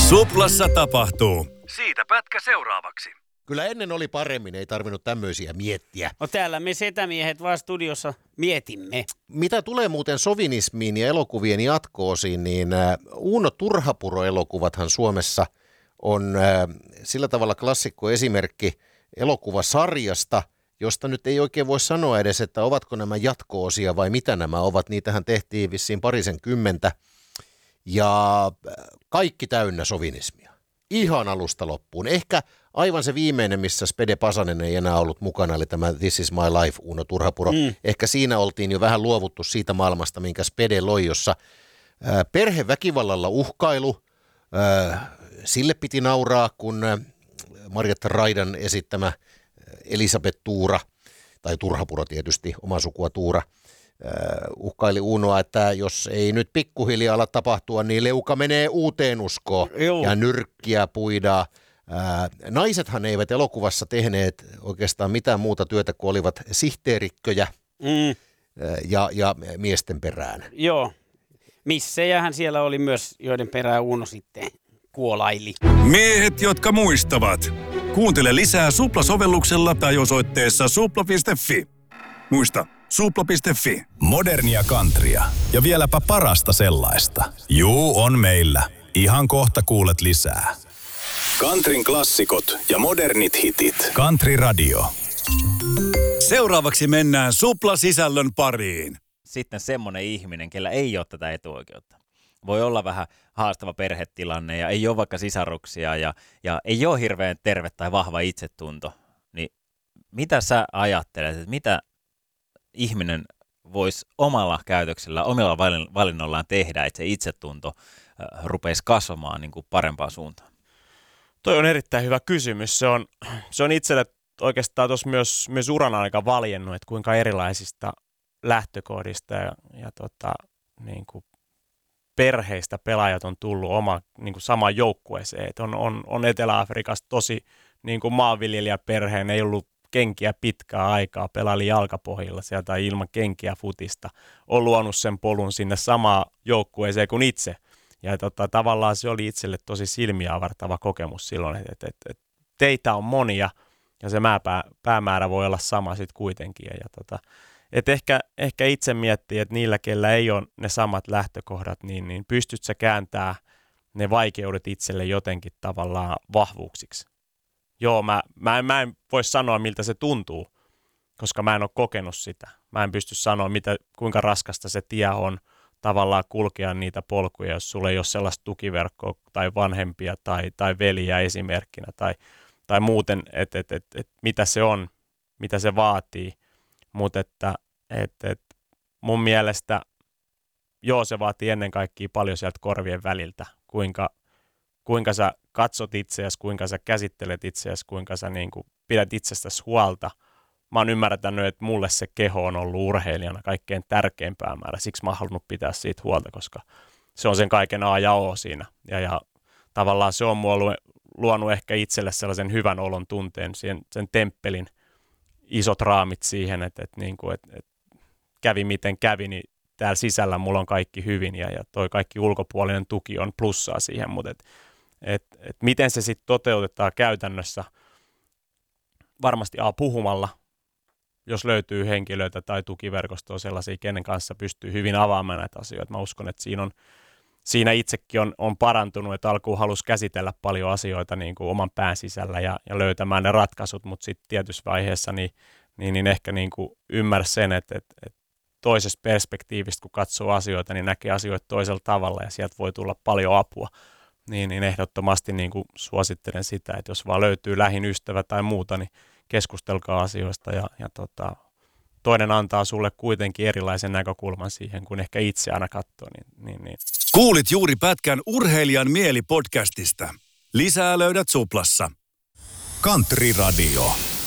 Suplassa tapahtuu. Siitä pätkä seuraavaksi. Kyllä ennen oli paremmin, ei tarvinnut tämmöisiä miettiä. No täällä me setämiehet vaan studiossa mietimme. Mitä tulee muuten sovinismiin ja elokuvien jatko-osiin, niin Uuno Turhapuro-elokuvathan Suomessa on sillä tavalla klassikko esimerkki elokuvasarjasta, josta nyt ei oikein voi sanoa edes, että ovatko nämä jatko-osia vai mitä nämä ovat. Niitähän tehtiin vissiin 20 ja kaikki täynnä sovinismia. Ihan alusta loppuun. Ehkä aivan se viimeinen, missä Spede Pasanen ei enää ollut mukana, eli tämä This is my life, Uuno Turhapuro. Ehkä siinä oltiin jo vähän luovuttu siitä maailmasta, minkä Spede loi, jossa perheväkivallalla uhkailu, sille piti nauraa, kun Marjatta Raidan esittämä Elisabeth Tuura, tai Turhapuro tietysti, oma sukua Tuura, uhkaili Uunoa, että jos ei nyt pikkuhiljaa ala tapahtua, niin leuka menee uuteen uskoon ja nyrkkiä puidaan. Naisethan eivät elokuvassa tehneet oikeastaan mitään muuta työtä kuin olivat sihteerikköjä ja miesten perään. Joo, missejähän siellä oli myös, joiden perään Uuno sitten kuolaili. Miehet, jotka muistavat. Kuuntele lisää Supla-sovelluksella tai osoitteessa supla.fi. Muista, supla.fi. Modernia countrya ja vieläpä parasta sellaista. Juu, on meillä. Ihan kohta kuulet lisää. Countryn klassikot ja modernit hitit. Country Radio. Seuraavaksi mennään Supla-sisällön pariin. Sitten semmoinen ihminen, kellä ei ole tätä etuoikeutta. Voi olla vähän haastava perhetilanne ja ei ole vaikka sisaruksia ja ei ole hirveän terve tai vahva itsetunto. Niin mitä sä ajattelet, että mitä ihminen voisi omalla käytöksellä, omilla valinnoillaan tehdä, että se itsetunto rupeisi kasvamaan niin kuin parempaan suuntaan? Toi on erittäin hyvä kysymys. Se on itselle oikeastaan tuossa myös uran aika valjennut, että kuinka erilaisista lähtökohdista ja niin kuin perheistä pelaajat on tullut niin kuin samaan joukkueeseen. Et on Etelä-Afrikasta tosi niin kuin maanviljelijäperheen, ei ollut kenkiä pitkää aikaa, pelaili jalkapohjilla sieltä ilman kenkiä futista. On luonut sen polun sinne samaan joukkueeseen kuin itse. Ja tavallaan se oli itselle tosi silmiä avartava kokemus silloin, että teitä on monia ja se päämäärä voi olla sama sitten kuitenkin. Että ehkä itse miettii, että niillä, kellä ei ole ne samat lähtökohdat, niin pystyt sä kääntämään ne vaikeudet itselle jotenkin tavallaan vahvuuksiksi. Joo, mä en voi sanoa, miltä se tuntuu, koska mä en ole kokenut sitä. Mä en pysty sanoa, kuinka raskasta se tie on tavallaan kulkea niitä polkuja, jos sulla ei ole sellaista tukiverkkoa tai vanhempia tai veliä esimerkkinä tai muuten, että mitä se on, mitä se vaatii. Mutta että mun mielestä se vaatii ennen kaikkea paljon sieltä korvien väliltä, kuinka sä katsot itseäsi, kuinka sä käsittelet itseäsi, kuinka sä niin kuin pidät itsestäsi huolta. Mä oon ymmärtänyt, että mulle se keho on ollut urheilijana kaikkein tärkein päämäärä. Siksi mä oon halunnut pitää siitä huolta, koska se on sen kaiken A ja O siinä. Ja tavallaan se on mua luonut ehkä itselle sellaisen hyvän olon tunteen, sen temppelin isot raamit siihen, että kävi miten kävi, niin täällä sisällä mulla on kaikki hyvin ja toi kaikki ulkopuolinen tuki on plussaa siihen, mutta miten se sitten toteutetaan käytännössä, varmasti puhumalla, jos löytyy henkilöitä tai tukiverkostoa sellaisia, kenen kanssa pystyy hyvin avaamaan näitä asioita. Mä uskon, että siinä itsekin on parantunut, että alkuun halusi käsitellä paljon asioita niin kuin oman pään sisällä ja löytämään ne ratkaisut, mutta sitten tietyssä vaiheessa niin ehkä niin kuin ymmärsi sen, että toisesta perspektiivistä, kun katsoo asioita, niin näkee asioita toisella tavalla ja sieltä voi tulla paljon apua. Niin ehdottomasti niin kuin suosittelen sitä, että jos vaan löytyy lähin ystävä tai muuta, niin keskustelkaa asioista ja toinen antaa sulle kuitenkin erilaisen näkökulman siihen, kun ehkä itse aina katsoo. Niin. Kuulit juuri pätkän Urheilijan mieli podcastista. Lisää löydät Suplassa. Country Radio.